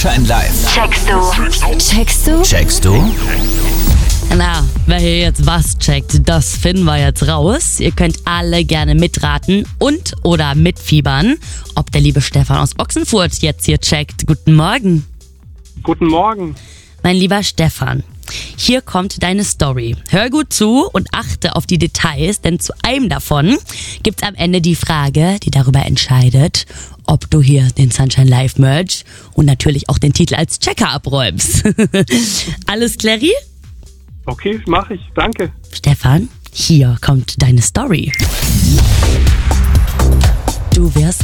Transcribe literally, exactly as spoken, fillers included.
Sunshine Live. Checkst du? Checkst du? Checkst du? Na, wer hier jetzt was checkt, das finden wir jetzt raus. Ihr könnt alle gerne mitraten und oder mitfiebern, ob der liebe Stefan aus Ochsenfurt jetzt hier checkt. Guten Morgen. Guten Morgen. Mein lieber Stefan, hier kommt deine Story. Hör gut zu und achte auf die Details, denn zu einem davon gibt's am Ende die Frage, die darüber entscheidet, ob du hier den Sunshine Live Merch und natürlich auch den Titel als Checker abräumst. Alles klari? Okay, mache ich. Danke. Stefan, hier kommt deine Story. Du wirst